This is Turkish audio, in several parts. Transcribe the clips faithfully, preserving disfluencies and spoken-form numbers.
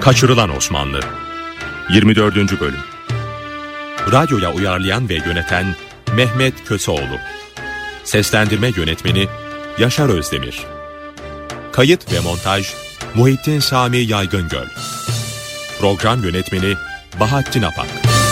Kaçırılan Osmanlı yirmi dördüncü Bölüm. Radyoya uyarlayan ve yöneten Mehmet Köseoğlu. Seslendirme yönetmeni Yaşar Özdemir. Kayıt ve montaj Muhittin Sami Yaygıngöl. Program yönetmeni Bahattin Apak.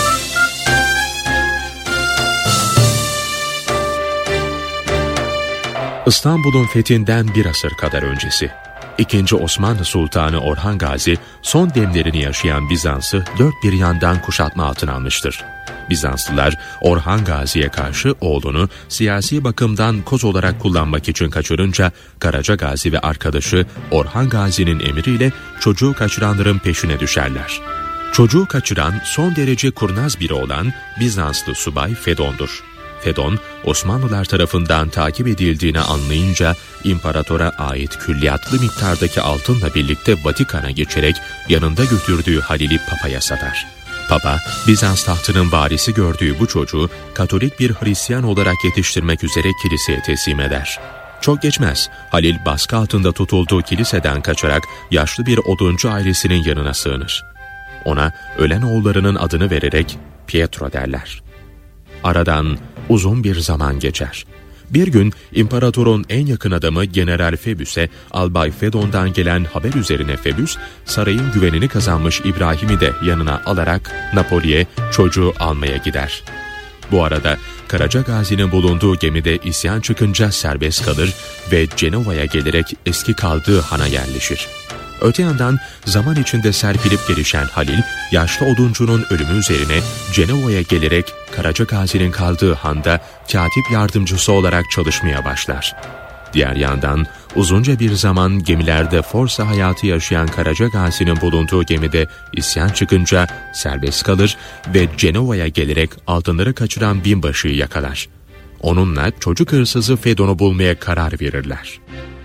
İstanbul'un fethinden bir asır kadar öncesi, İkinci Osmanlı Sultanı Orhan Gazi, son demlerini yaşayan Bizans'ı dört bir yandan kuşatma altına almıştır. Bizanslılar, Orhan Gazi'ye karşı oğlunu siyasi bakımdan koz olarak kullanmak için kaçırınca, Karaca Gazi ve arkadaşı Orhan Gazi'nin emriyle çocuğu kaçıranların peşine düşerler. Çocuğu kaçıran son derece kurnaz biri olan Bizanslı subay Fedon'dur. Fedon, Osmanlılar tarafından takip edildiğini anlayınca imparatora ait külliyatlı miktardaki altınla birlikte Vatikan'a geçerek yanında götürdüğü Halil'i Papa'ya satar. Papa, Bizans tahtının varisi gördüğü bu çocuğu Katolik bir Hristiyan olarak yetiştirmek üzere kiliseye teslim eder. Çok geçmez, Halil baskı altında tutulduğu kiliseden kaçarak yaşlı bir oduncu ailesinin yanına sığınır. Ona ölen oğullarının adını vererek Pietro derler. Aradan uzun bir zaman geçer. Bir gün imparatorun en yakın adamı General Febüs'e Albay Fedon'dan gelen haber üzerine Febüs, sarayın güvenini kazanmış İbrahim'i de yanına alarak Napoli'ye çocuğu almaya gider. Bu arada Karaca Gazi'nin bulunduğu gemide isyan çıkınca serbest kalır ve Cenova'ya gelerek eski kaldığı hana yerleşir. Öte yandan zaman içinde serpilip gelişen Halil, yaşlı oduncunun ölümü üzerine Cenova'ya gelerek Karaca Gazi'nin kaldığı handa katip yardımcısı olarak çalışmaya başlar. Diğer yandan uzunca bir zaman gemilerde forsa hayatı yaşayan Karaca Gazi'nin bulunduğu gemide isyan çıkınca serbest kalır ve Cenova'ya gelerek altınları kaçıran binbaşıyı yakalar. Onunla çocuk hırsızı Fedon'u bulmaya karar verirler.